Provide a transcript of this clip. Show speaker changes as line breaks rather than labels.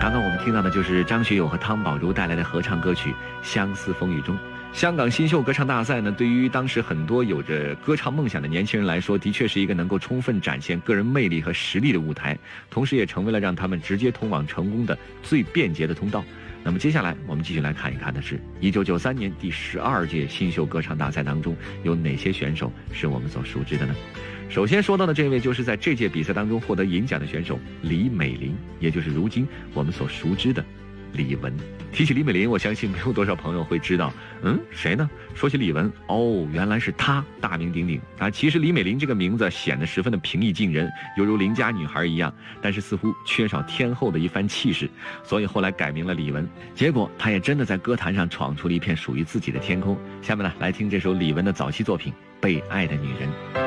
刚刚我们听到的就是张学友和汤宝如带来的合唱歌曲《相思风雨中》。香港新秀歌唱大赛呢，对于当时很多有着歌唱梦想的年轻人来说，的确是一个能够充分展现个人魅力和实力的舞台，同时也成为了让他们直接通往成功的最便捷的通道。那么接下来我们继续来看一看的是1993年第12届新秀歌唱大赛当中有哪些选手是我们所熟知的呢？首先说到的这位就是在这届比赛当中获得银奖的选手李美玲，也就是如今我们所熟知的李玟。提起李美玲，我相信没有多少朋友会知道，谁呢？说起李玟，原来是她，大名鼎鼎啊！其实李美玲这个名字显得十分的平易近人，犹如邻家女孩一样，但是似乎缺少天后的一番气势，所以后来改名了李玟。结果她也真的在歌坛上闯出了一片属于自己的天空。下面呢，来听这首李玟的早期作品《被爱的女人》。